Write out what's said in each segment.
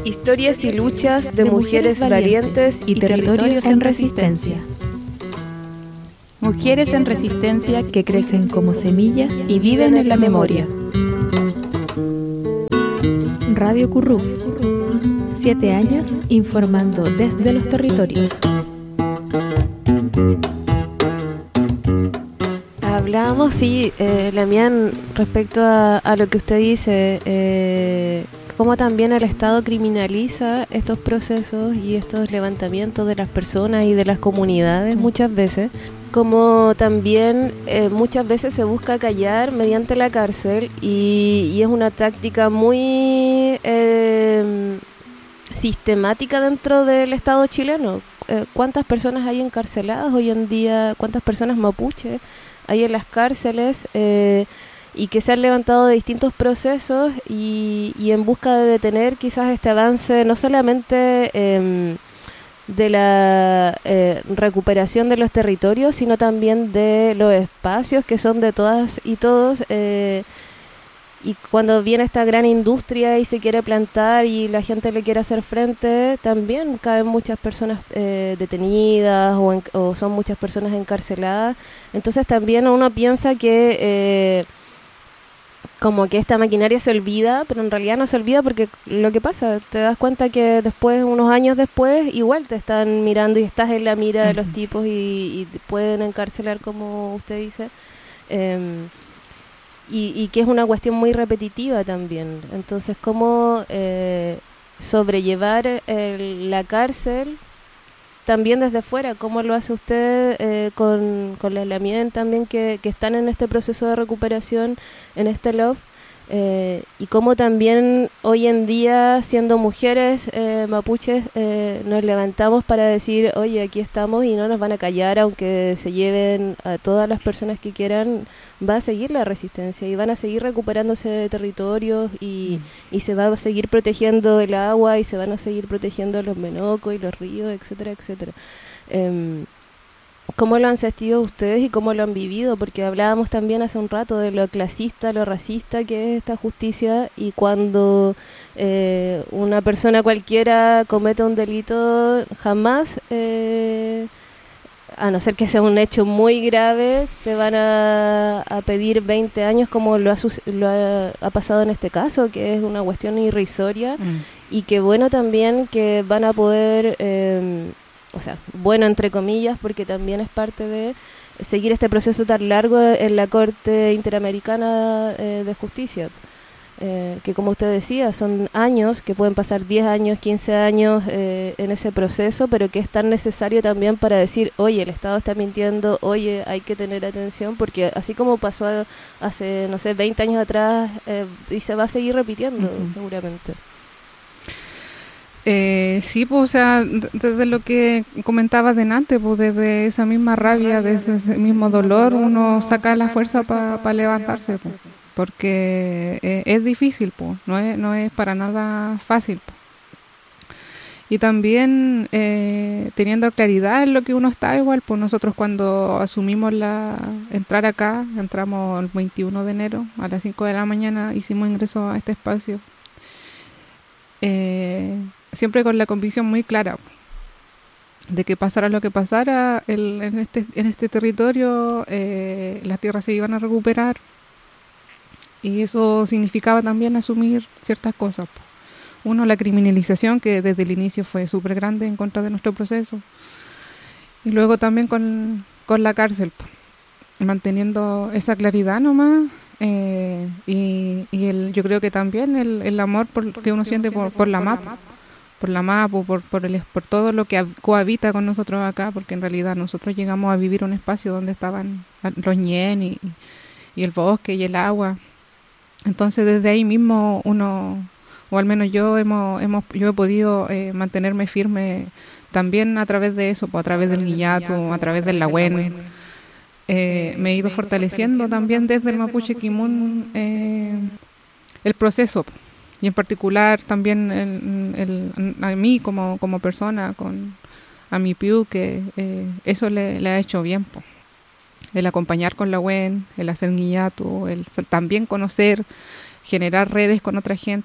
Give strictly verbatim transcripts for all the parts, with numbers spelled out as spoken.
Historias y luchas de, de mujeres, mujeres valientes y, y territorios en resistencia. Mujeres en resistencia que crecen como semillas y viven en la memoria. Radio Curruf. Siete años informando desde los territorios. Hablábamos, sí, eh, Lamián, respecto a, a lo que usted dice, eh, cómo también el Estado criminaliza estos procesos y estos levantamientos de las personas y de las comunidades muchas veces, como también eh, muchas veces se busca callar mediante la cárcel y, y es una táctica muy eh, sistemática dentro del Estado chileno. Eh, ¿Cuántas personas hay encarceladas hoy en día? ¿Cuántas personas mapuches hay en las cárceles? Eh, y que se han levantado de distintos procesos y, y en busca de detener quizás este avance no solamente eh, de la eh, recuperación de los territorios, sino también de los espacios que son de todas y todos, eh, y cuando viene esta gran industria y se quiere plantar y la gente le quiere hacer frente, también caen muchas personas eh, detenidas o, en, o son muchas personas encarceladas. Entonces también uno piensa que eh, como que esta maquinaria se olvida, pero en realidad no se olvida porque lo que pasa, te das cuenta que después, unos años después, igual te están mirando y estás en la mira uh-huh. de los tipos y, y pueden encarcelar, como usted dice, eh, y, y que es una cuestión muy repetitiva también. Entonces, ¿cómo eh, sobrellevar el, la cárcel también desde fuera? ¿Cómo lo hace usted eh, con, con la Lamien también que, que están en este proceso de recuperación, en este love? Eh, y cómo también hoy en día, siendo mujeres eh, mapuches, eh, nos levantamos para decir, oye, aquí estamos y no nos van a callar, aunque se lleven a todas las personas que quieran, va a seguir la resistencia y van a seguir recuperándose de territorios y, mm. y se va a seguir protegiendo el agua y se van a seguir protegiendo los menocos y los ríos, etcétera, etcétera. Eh, ¿Cómo lo han sentido ustedes y cómo lo han vivido? Porque hablábamos también hace un rato de lo clasista, lo racista que es esta justicia, y cuando eh, una persona cualquiera comete un delito, jamás, eh, a no ser que sea un hecho muy grave, te van a, a pedir veinte años, como lo, ha, lo ha, ha pasado en este caso, que es una cuestión irrisoria, mm. y que bueno también que van a poder... Eh, o sea, bueno entre comillas, porque también es parte de seguir este proceso tan largo en la Corte Interamericana eh, de Justicia, eh, que como usted decía, son años, que pueden pasar diez años, quince años eh, en ese proceso, pero que es tan necesario también para decir, oye, el Estado está mintiendo, oye, hay que tener atención, porque así como pasó hace, no sé, veinte años atrás, eh, y se va a seguir repitiendo, uh-huh. seguramente. Eh, sí, pues, o sea, desde lo que comentabas delante, pues desde esa misma rabia, desde ese mismo dolor, uno saca la fuerza para pa levantarse, pues, porque eh, es difícil, pues, no es, no es para nada fácil, pues. Y también eh, teniendo claridad en lo que uno está, igual, pues nosotros cuando asumimos la entrar acá, entramos el veintiuno de enero a las cinco de la mañana, hicimos ingreso a este espacio. Eh, siempre con la convicción muy clara de que pasara lo que pasara el, en, este, en este territorio, eh, las tierras se iban a recuperar, y eso significaba también asumir ciertas cosas. Uno, la criminalización, que desde el inicio fue súper grande en contra de nuestro proceso, y luego también con, con la cárcel, manteniendo esa claridad nomás. Eh, y y el, yo creo que también el, el amor por, que uno siente por, por la M A P, por la M A P, por, por, el, por todo lo que cohabita con nosotros acá, porque en realidad nosotros llegamos a vivir un espacio donde estaban los ñen y, y el bosque y el agua. Entonces desde ahí mismo uno, o al menos yo hemos, hemos yo he podido eh, mantenerme firme también a través de eso, pues, a través del Guillato, a través del Lagüen. Eh, me he ido fortaleciendo también desde el Mapuche Kimun eh, el proceso, y en particular también el, el, a mí como, como persona, con a mi piu, que eh, eso le, le ha hecho bien, po. El acompañar con la U E N, el hacer guillato, el también conocer, generar redes con otra gente,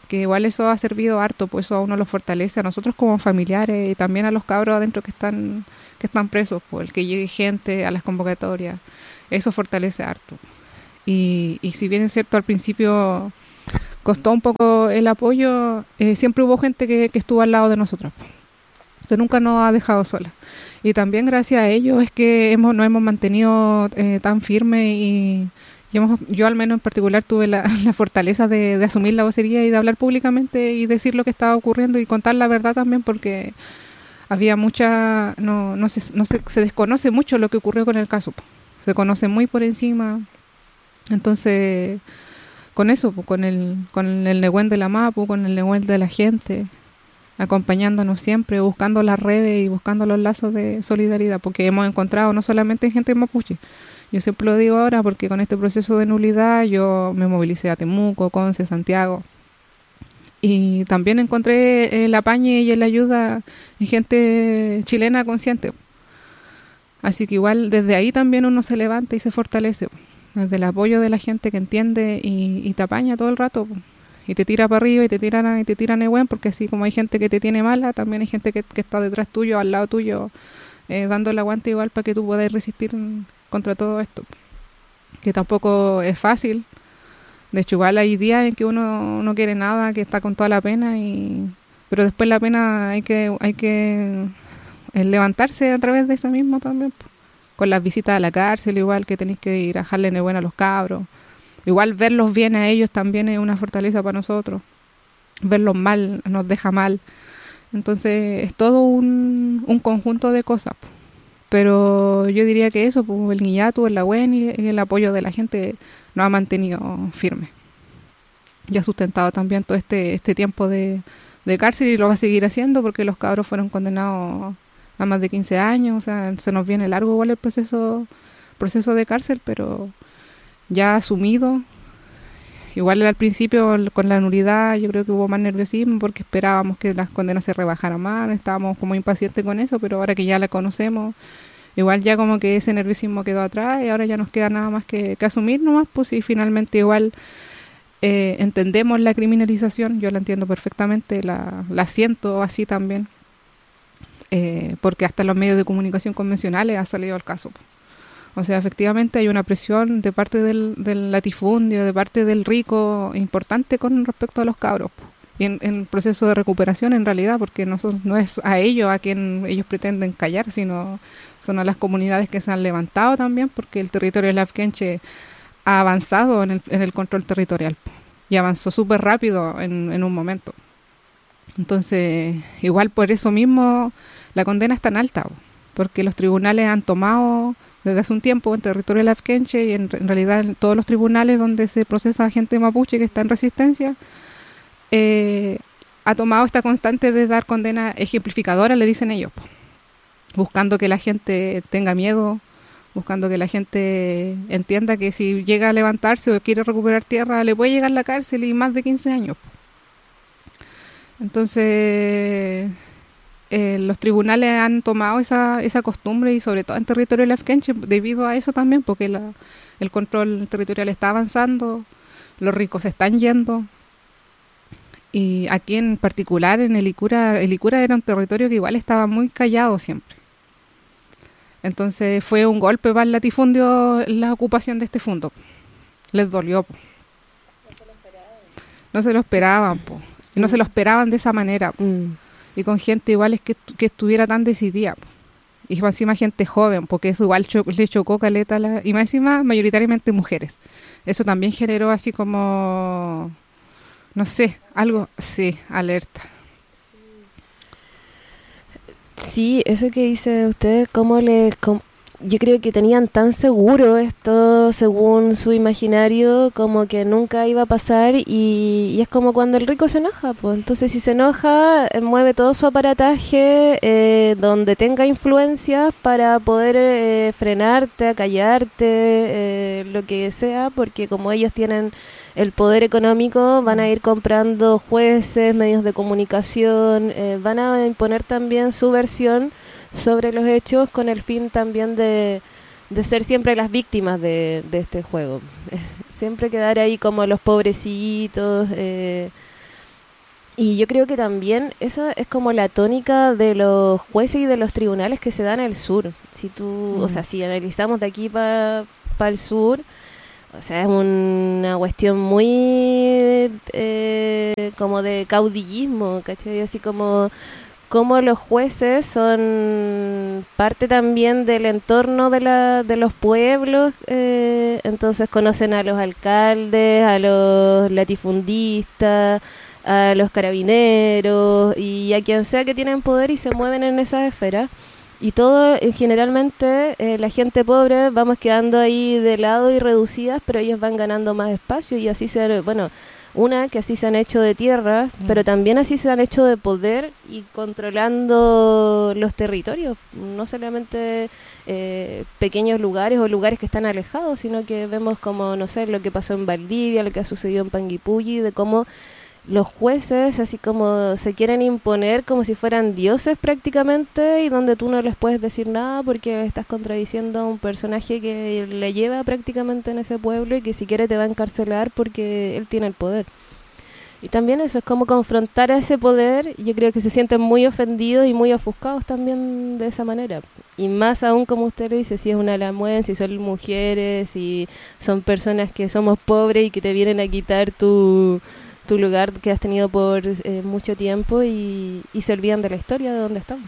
que igual eso ha servido harto, pues eso a uno lo fortalece, a nosotros como familiares y también a los cabros adentro que están que están presos, pues el que llegue gente a las convocatorias, eso fortalece harto. Y, y si bien es cierto, al principio costó un poco el apoyo, eh, siempre hubo gente que, que estuvo al lado de nosotros, que nunca nos ha dejado sola. Y también gracias a ellos es que hemos, nos hemos mantenido eh, tan firmes y, y hemos, yo al menos en particular tuve la, la fortaleza de, de asumir la vocería y de hablar públicamente y decir lo que estaba ocurriendo y contar la verdad también, porque había mucha, no, no, se, no se, se desconoce mucho lo que ocurrió con el caso, se conoce muy por encima. Entonces, con eso, con el, con el Nehuen de la Mapu, con el Nehuen de la gente, acompañándonos siempre, buscando las redes y buscando los lazos de solidaridad, porque hemos encontrado no solamente gente mapuche, yo siempre lo digo ahora porque con este proceso de nulidad yo me movilicé a Temuco, Conce, Santiago, y también encontré el apañe y la ayuda en gente chilena consciente. Así que igual desde ahí también uno se levanta y se fortalece, desde el apoyo de la gente que entiende y, y te apaña todo el rato, y te tira para arriba y te tiran y te tiran Nehuen, porque así como hay gente que te tiene mala, también hay gente que, que está detrás tuyo, al lado tuyo, eh, dando el aguante igual para que tú puedas resistir contra todo esto, que tampoco es fácil. De hecho, igual hay días en que uno no quiere nada, que está con toda la pena, y pero después la pena hay que hay que eh, levantarse a través de eso mismo también, con las visitas a la cárcel, igual que tenéis que ir a dejarle Nehuen a los cabros. Igual verlos bien a ellos también es una fortaleza para nosotros. Verlos mal nos deja mal. Entonces es todo un, un conjunto de cosas. Pero yo diría que eso, pues, el Guillatu, el Nehuen y el apoyo de la gente nos ha mantenido firme. Y ha sustentado también todo este, este tiempo de, de cárcel, y lo va a seguir haciendo porque los cabros fueron condenados a más de quince años. O sea, se nos viene largo igual el proceso, proceso de cárcel, pero ya asumido. Igual al principio con la nulidad yo creo que hubo más nerviosismo porque esperábamos que las condenas se rebajaran más, estábamos como impacientes con eso, pero ahora que ya la conocemos, igual ya como que ese nerviosismo quedó atrás y ahora ya nos queda nada más que, que asumir nomás, pues, y finalmente igual eh, entendemos la criminalización, yo la entiendo perfectamente, la, la siento así también, eh, porque hasta los medios de comunicación convencionales ha salido el caso, pues. O sea, efectivamente hay una presión de parte del, del latifundio, de parte del rico, importante con respecto a los cabros. Y en, en proceso de recuperación en realidad, porque no, son, no es a ellos a quien ellos pretenden callar, sino son a las comunidades que se han levantado también, porque el territorio de Lafkenche ha avanzado en el, en el control territorial. Y avanzó súper rápido en, en un momento. Entonces, igual por eso mismo la condena es tan alta, porque los tribunales han tomado desde hace un tiempo en territorio de Lafkenche y en, en realidad en todos los tribunales donde se procesa gente mapuche que está en resistencia, eh, ha tomado esta constante de dar condena ejemplificadora, le dicen ellos, buscando que la gente tenga miedo, buscando que la gente entienda que si llega a levantarse o quiere recuperar tierra, le puede llegar a la cárcel y más de quince años. Entonces Eh, los tribunales han tomado esa, esa costumbre, y sobre todo en territorio de Lafkenche, debido a eso también, porque la, el control territorial está avanzando, los ricos se están yendo, y aquí en particular en el Icura, el Icura era un territorio que igual estaba muy callado siempre. Entonces fue un golpe para el latifundio la ocupación de este fondo. Les dolió. Po. No se lo esperaban, po. Y no se lo esperaban de esa manera, po. Mm. Y con gente igual es que, que estuviera tan decidida, po. Y más encima gente joven, porque eso igual cho le chocó caleta, la, y más encima mayoritariamente mujeres. Eso también generó así como, no sé, algo, sí, alerta. Sí, eso que dice usted, cómo le... Cómo, yo creo que tenían tan seguro esto según su imaginario, como que nunca iba a pasar, y, y es como cuando el rico se enoja, pues entonces si se enoja, eh, mueve todo su aparataje eh, donde tenga influencias para poder eh, frenarte, acallarte, eh, lo que sea, porque como ellos tienen el poder económico, van a ir comprando jueces, medios de comunicación, eh, van a imponer también su versión sobre los hechos, con el fin también de, de ser siempre las víctimas de, de este juego. Siempre quedar ahí como los pobrecitos, eh, Y yo creo que también esa es como la tónica de los jueces y de los tribunales que se dan en el sur. Si tú, mm. o sea, si analizamos de aquí para pa el sur, o sea, es una cuestión muy eh, como de caudillismo, ¿cachai? Así como, como los jueces son parte también del entorno de, la, de los pueblos, eh, entonces conocen a los alcaldes, a los latifundistas, a los carabineros y a quien sea que tienen poder y se mueven en esas esferas. Y todo, eh, generalmente, eh, la gente pobre vamos quedando ahí de lado y reducidas, pero ellos van ganando más espacio y así se, bueno, una que así se han hecho de tierra, mm. pero también así se han hecho de poder y controlando los territorios, no solamente eh, pequeños lugares o lugares que están alejados, sino que vemos como, no sé, lo que pasó en Valdivia, lo que ha sucedido en Panguipulli, de cómo los jueces así como se quieren imponer como si fueran dioses prácticamente y donde tú no les puedes decir nada porque estás contradiciendo a un personaje que le lleva prácticamente en ese pueblo y que si quiere te va a encarcelar porque él tiene el poder. Y también eso es como confrontar a ese poder. Yo creo que se sienten muy ofendidos y muy ofuscados también de esa manera. Y más aún, como usted lo dice, si es una lamuen, si son mujeres, si son personas que somos pobres y que te vienen a quitar tu... tu lugar que has tenido por eh, mucho tiempo y, y se olvidan de la historia de donde estamos.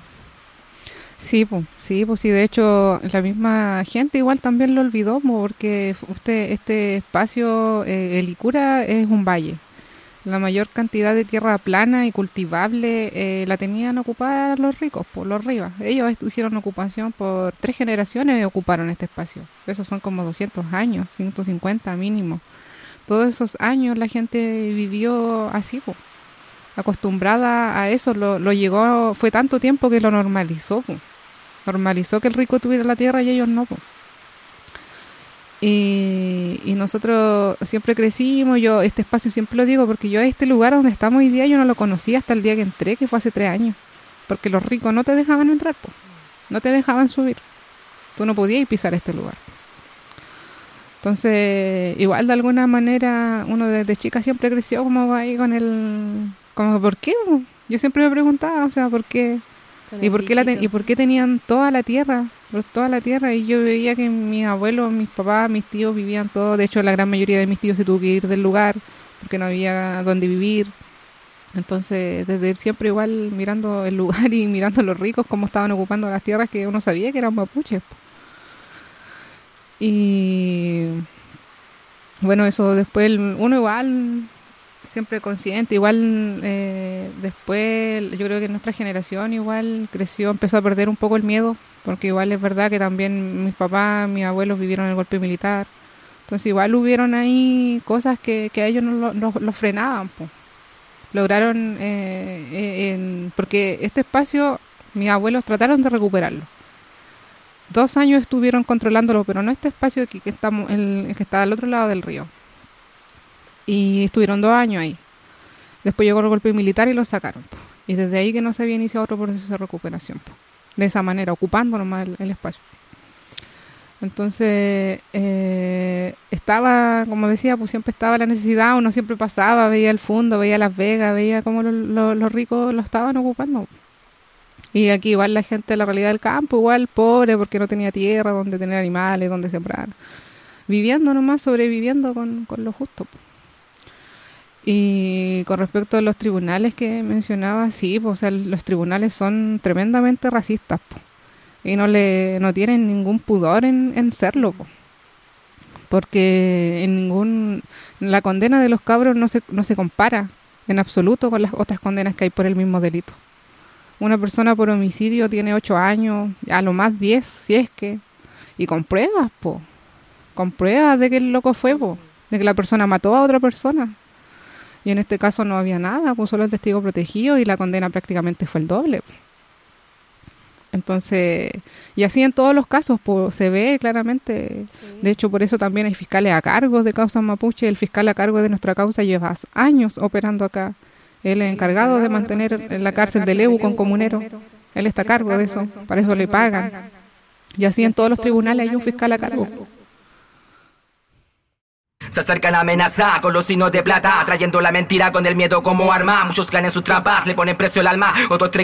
Sí, pues, sí, pues sí, de hecho la misma gente igual también lo olvidó, porque usted este espacio, eh, el Icura es un valle. La mayor cantidad de tierra plana y cultivable eh, la tenían ocupada los ricos, por los rivas. Ellos hicieron ocupación por tres generaciones y ocuparon este espacio. Esos son como doscientos años, ciento cincuenta mínimo. Todos esos años la gente vivió así, po, acostumbrada a eso, lo, lo llegó, fue tanto tiempo que lo normalizó, po. Normalizó que el rico tuviera la tierra y ellos no, po. Y, y nosotros siempre crecimos, yo este espacio siempre lo digo, porque yo este lugar donde estamos hoy día yo no lo conocía hasta el día que entré, que fue hace tres años, porque los ricos no te dejaban entrar, po, no te dejaban subir, tú no podías pisar este lugar. Entonces, igual de alguna manera, uno desde chica siempre creció como ahí con el... como ¿por qué? Yo siempre me preguntaba, o sea, ¿por qué? ¿Y por qué, la te, ¿Y por qué tenían toda la tierra? Toda la tierra, y yo veía que mis abuelos, mis papás, mis tíos vivían todo. De hecho, la gran mayoría de mis tíos se tuvo que ir del lugar porque no había dónde vivir. Entonces, desde siempre igual mirando el lugar y mirando a los ricos, cómo estaban ocupando las tierras que uno sabía que eran mapuches. Y bueno, eso después uno igual siempre consciente, igual eh, después yo creo que nuestra generación igual creció, empezó a perder un poco el miedo, porque igual es verdad que también mis papás, mis abuelos vivieron el golpe militar, entonces igual hubieron ahí cosas que, que a ellos no lo, no, lo frenaban, po. Lograron eh, en, porque este espacio mis abuelos trataron de recuperarlo. Dos años estuvieron controlándolo, pero no este espacio aquí que estamos, el, el que está al otro lado del río. Y estuvieron dos años ahí. Después llegó el golpe militar y lo sacaron, po. Y desde ahí que no se había iniciado otro proceso de recuperación, po. De esa manera, ocupando nomás el, el espacio. Entonces, eh, estaba, como decía, pues siempre estaba la necesidad, uno siempre pasaba, veía el fondo, veía Las Vegas, veía cómo los lo, lo ricos lo estaban ocupando. Y aquí igual la gente de la realidad del campo, igual pobre porque no tenía tierra donde tener animales, donde sembrar. Viviendo nomás, sobreviviendo con, con lo justo, po. Y con respecto a los tribunales que mencionaba, sí, pues, o sea, los tribunales son tremendamente racistas, po. Y no le no tienen ningún pudor en, en serlo, po. Porque en ningún la condena de los cabros no se, no se compara en absoluto con las otras condenas que hay por el mismo delito. Una persona por homicidio tiene ocho años, a lo más diez, si es que... Y con pruebas, po. Con pruebas de que el loco fue, po. De que la persona mató a otra persona. Y en este caso no había nada, pues solo el testigo protegido y la condena prácticamente fue el doble, po. Entonces... Y así en todos los casos, pues se ve claramente... Sí. De hecho, por eso también hay fiscales a cargo de causas mapuche. El fiscal a cargo de nuestra causa lleva años operando acá. Él es encargado de mantener, de mantener en la cárcel de Leu con comunero. Él está a cargo de eso, para eso le pagan. Y así en todos los tribunales hay un fiscal a cargo. Se acercan a amenazar con los signos de plata, trayendo la mentira con el miedo como arma. Muchos caen en sus trampas, le ponen precio al alma. Otros